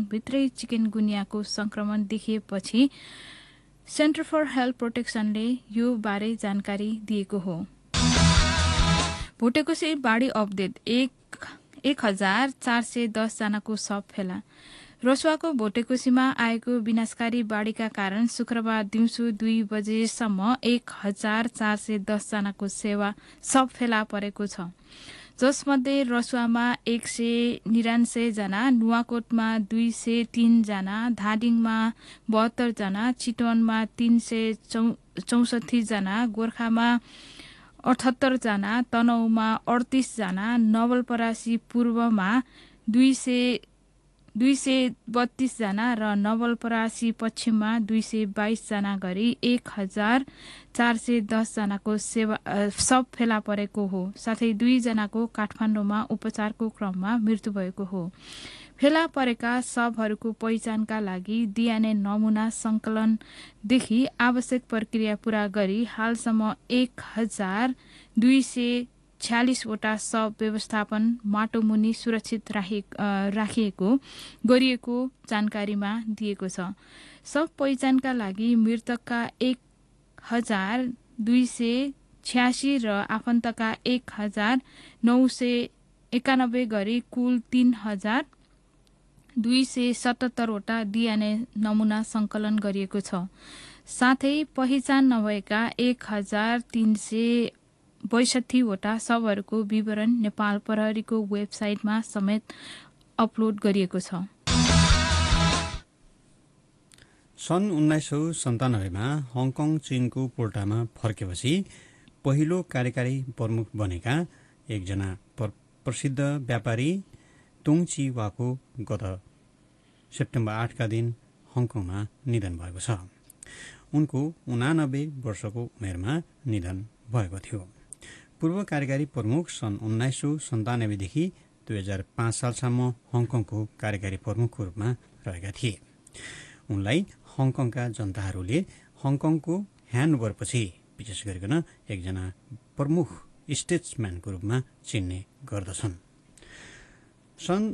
हङकङभित्रै चिकनगुनियाको संक्रमण देखिएपछि centre for health प्रोटेक्सनले यो बारे जानकारी दिएको हो। भुटेकोसी बाढी अपडेट 1410 जनाको शव फेला। रसुवाको भोटेकोसीमा आएको विनाशकारी बाढीका कारण शुक्रबार दिउँसो 2 बजेसम्म 1410 जनाको शव फेला परेको छ, जसमध्ये रसुवामा 199 जना, नुवाकोटमा 203 जना, धादिङमा 72 जना, चितवनमा 364 जना, गोर्खामा 78 जना, तनहुमा 38 जना, नवलपरासी पूर्वमा 232 जना र नवलपरासी पश्चिममा 222 जना गरी 1410 जनाको शव फेला परेको हो। साथै 2 जनाको काठमाडौँमा उपचारको क्रममा मृत्यु भएको हो। फेला परेका शवहरूको पहिचानका लागि डीएनए नमूना संकलनदेखि आवश्यक प्रक्रिया पूरा गरी हालसम्म 1246 वटा शव व्यवस्थापन माटोमुनि सुरक्षित गरिएको जानकारीमा दिएको छ। शव पहिचानका लागि मृतकका 1286 र आफन्तका 1991 गरी कुल 3277 वटा डीएनए नमूना संकलन गरिएको छ। साथै पहिचान नभएका 1362 वटा शवहरूको विवरण नेपाल प्रहरीको वेबसाइटमा समेत अपलोड गरिएको छ। सन् 1997मा हङकङ चीनको पोर्टामा फर्केपछि पहिलो कार्यकारी प्रमुख बनेका एकजना प्रसिद्ध व्यापारी तुङ ची वाको गत सेप्टेम्बर 8 का दिन हङकङमा निधन भएको छ। उनको 89 वर्षको उमेरमा निधन भएको थियो। पूर्व कार्यकारी प्रमुख सन् 1997 देखि 2005 सालसम्म हङकङको कार्यकारी प्रमुखको रूपमा रहेका थिए। उनलाई हङकङका जनताहरूले हङकङको ह्यान्डओभरपछि विशेष गरिकन एकजना प्रमुख स्टेट्सम्यानको रूपमा चिन्ने गर्दछन्। सन्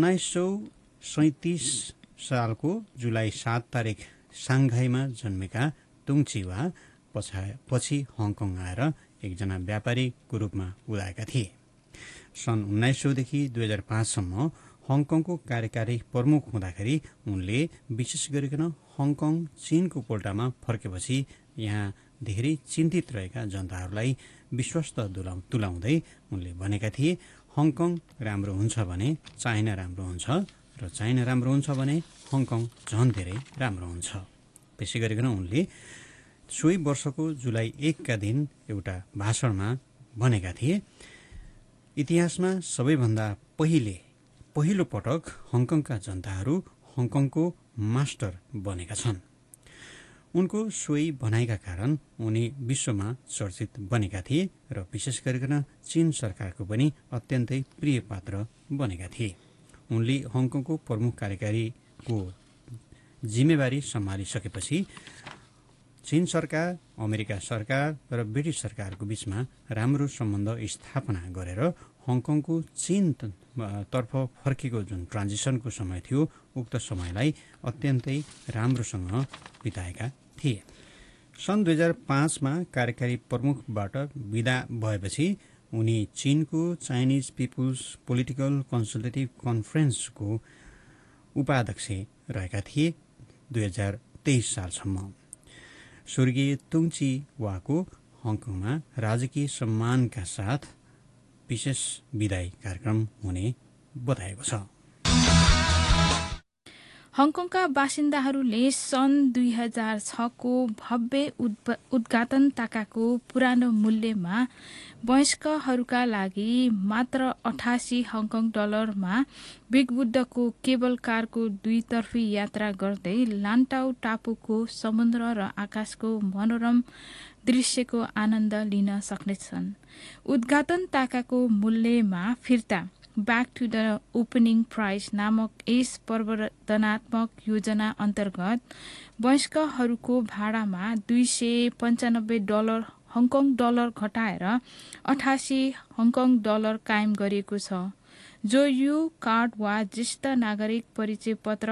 1937 सालको जुलाई 7 तारिक साङ्घाईमा जन्मेका तुङ ची वा पछि हङकङ आएर एकजना व्यापारीको रूपमा उदाएका थिए। सन् 1900 देखि 2005 सम्म हङकङको कार्यकारी प्रमुख हुँदाखेरि उनले विशेष गरिकन हङकङ चीनको पोर्टामा फर्केपछि यहाँ धेरै चिन्तित रहेका जनताहरूलाई विश्वस्त तुलाउँदै उनले भनेका थिए, हङकङ राम्रो हुन्छ भने चाइना राम्रो हुन्छ र चाइना राम्रो हुन्छ भने हङकङ झन् धेरै राम्रो हुन्छ। त्यसै गरिकन उनले सोही वर्षको जुलाई 1 का दिन एउटा भाषणमा भनेका थिए, इतिहासमा सबैभन्दा पहिलो पटक हङकङका जनताहरू हङकङको मास्टर बनेका छन्। उनको सोही भनाइका कारण उनी विश्वमा चर्चित बनेका थिए र विशेष गरिकन चीन सरकारको पनि अत्यन्तै प्रिय पात्र बनेका थिए। उनले हङकङको प्रमुख कार्यकारीको जिम्मेवारी सम्हालिसकेपछि चीन सरकार, अमेरिका सरकार र ब्रिटिस सरकारको बीचमा राम्रो सम्बन्ध स्थापना गरेर हङकङको चीन तर्फ फर्केको जुन ट्रान्जिसनको समय थियो उक्त समयलाई अत्यन्तै राम्रोसँग बिताएका थिए। सन् 2005मा कार्यकारी प्रमुखबाट विदा भएपछि उनी चीनको चाइनिज पिपुल्स पोलिटिकल कन्सल्टेटिभ कन्फरेन्सको उपाध्यक्ष रहेका थिए 2023 सालसम्म। स्वर्गीय तुङ ची वाको हङकङमा राजकीय सम्मानका साथ विशेष विदाई कार्यक्रम हुने बताएको छ। हङकङका बासिन्दाहरूले सन् 2006 को भव्य उद्घाटन ताकाको पुरानो मूल्यमा वयस्कहरूका लागि मात्र 88 हङकङ डलरमा बिग बुद्धको केबल कारको दुईतर्फी यात्रा गर्दै लान्टाउ टापुको समुद्र र आकाशको मनोरम दृश्यको आनन्द लिन सक्नेछन्। उद्घाटन ताकाको मूल्यमा फिर्ता back to the opening price नामक यस प्रवर्धनात्मक योजना अन्तर्गत वयस्कहरूको भाडामा $295 हङकङ डलर घटाएर 88 हङकङ डलर कायम गरिएको छ, जो यो कार्ड वा ज्येष्ठ नागरिक परिचय पत्र